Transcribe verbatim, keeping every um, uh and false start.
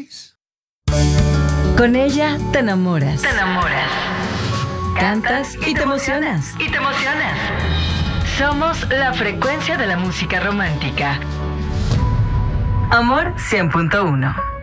Luis. Con ella te enamoras. Te enamoras. Cantas y te emocionas. Y te emocionas. Somos la frecuencia de la música romántica. Amor cien punto uno.